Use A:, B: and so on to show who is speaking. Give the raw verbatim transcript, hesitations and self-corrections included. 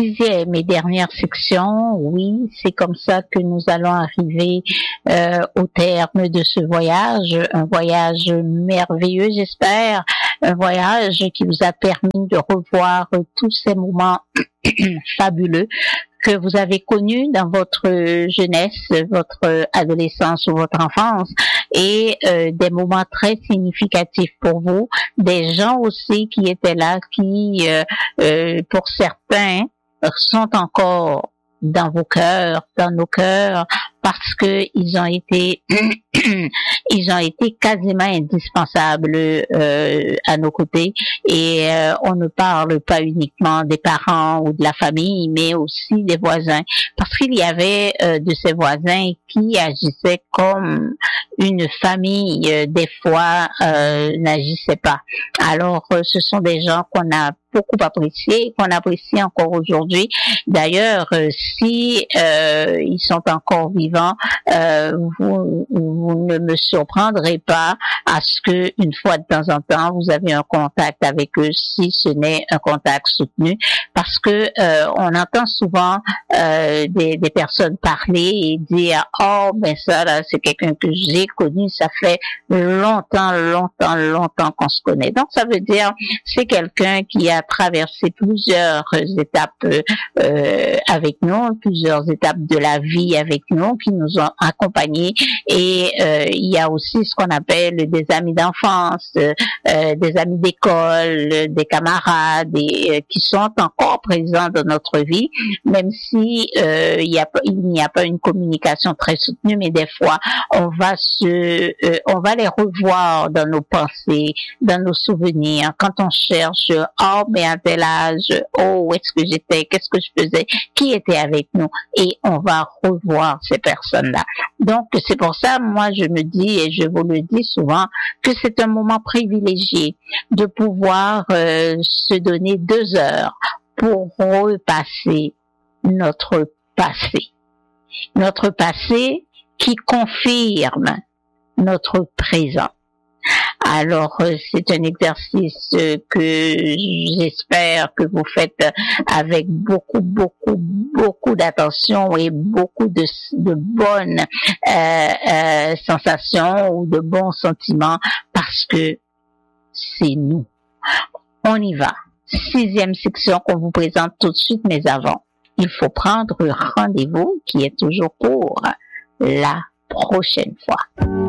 A: sixième et dernière section, oui, c'est comme ça que nous allons arriver euh, au terme de ce voyage, un voyage merveilleux, j'espère, un voyage qui vous a permis de revoir tous ces moments fabuleux que vous avez connus dans votre jeunesse, votre adolescence ou votre enfance, et euh, des moments très significatifs pour vous, des gens aussi qui étaient là, qui, euh, euh, pour certains, sont encore dans vos cœurs, dans nos cœurs, parce que ils ont été, ils ont été quasiment indispensables euh, à nos côtés. Et euh, on ne parle pas uniquement des parents ou de la famille, mais aussi des voisins, parce qu'il y avait euh, de ces voisins qui agissaient comme une famille, euh, des fois euh, n'agissaient pas. Alors, euh, ce sont des gens qu'on a beaucoup appréciés, qu'on apprécie encore aujourd'hui. D'ailleurs, euh, si euh, ils sont encore vivants, euh, vous, vous ne me surprendrez pas à ce que une fois de temps en temps vous avez un contact avec eux, si ce n'est un contact soutenu, parce que euh, on entend souvent euh, des, des personnes parler et dire oh ben ça là c'est quelqu'un que j'ai connu, ça fait longtemps, longtemps, longtemps qu'on se connaît. Donc ça veut dire c'est quelqu'un qui a traversé plusieurs étapes euh, avec nous, plusieurs étapes de la vie avec nous, qui nous ont accompagnés. Et euh, il y a aussi ce qu'on appelle des amis d'enfance, euh, des amis d'école, des camarades, et, euh, qui sont encore présents dans notre vie, même si euh, il y a il n'y a pas une communication très soutenue, mais des fois on va se euh, on va les revoir dans nos pensées, dans nos souvenirs, quand on cherche oh mais à tel âge, oh où est-ce que j'étais, qu'est-ce que je faisais, qui était avec nous, et on va revoir ces personnes-là. Donc c'est pour ça, moi je me dis, et je vous le dis souvent, que c'est un moment privilégié de pouvoir euh, se donner deux heures pour repasser notre passé. Notre passé qui confirme notre présent. Alors, c'est un exercice que j'espère que vous faites avec beaucoup, beaucoup, beaucoup d'attention et beaucoup de, de bonnes euh, euh, sensations ou de bons sentiments, parce que c'est nous. On y va. Sixième section qu'on vous présente tout de suite, mais avant, il faut prendre rendez-vous qui est toujours pour la prochaine fois.